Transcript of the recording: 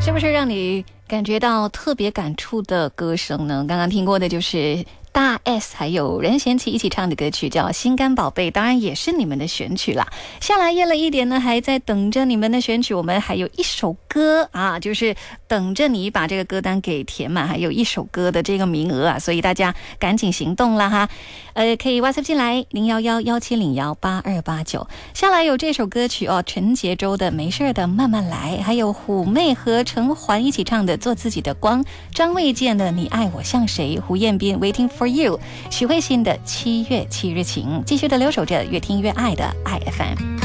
是不是让你感觉到特别感触的歌声呢？刚刚听过的就是大 S 还有任贤齐一起唱的歌曲叫《心肝宝贝》，当然也是你们的选曲啦。下来夜了一点呢，还在等着你们的选曲。我们还有一首歌啊，就是等着你把这个歌单给填满，还有一首歌的这个名额啊，所以大家赶紧行动啦哈。可以 WhatsApp 进来011-1701-8289。下来有这首歌曲哦，陈洁州的《没事的慢慢来》，还有虎妹和陈环一起唱的《做自己的光》，张卫健的《你爱我像谁》，胡彦斌 Waiting for You， 许慧欣的《7月7日晴》，继续的留守着越听越爱的爱 FM。